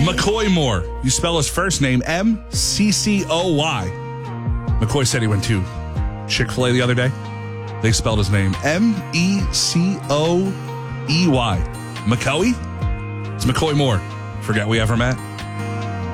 McCoy Moore. You spell his first name MCCOY. McCoy said he went to Chick-fil-A the other day. They spelled his name MECOEY. McCoy? It's McCoy Moore. Forget we ever met?